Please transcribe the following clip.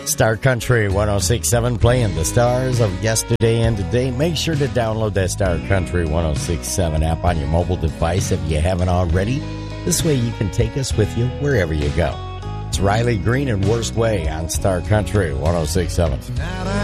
Star Country 106.7, playing the stars of yesterday and today. Make sure to download that Star Country 106.7 app on your mobile device if you haven't already. This way you can take us with you wherever you go. It's Riley Green and Worst Way on Star Country 106.7.